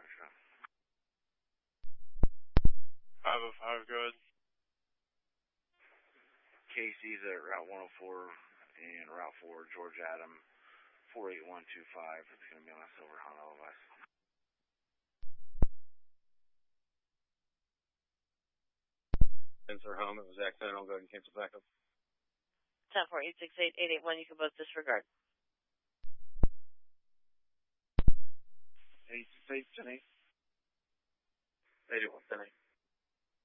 Roger. 505, good. Casey's at Route 104 and Route 4, George Adam, 48125. It's going to be on a silver Honda LS. Since we're home, it was accidental. Go ahead and cancel backup. 10-4-868-881. You can both disregard. 868, 10-8. 81, 10-8.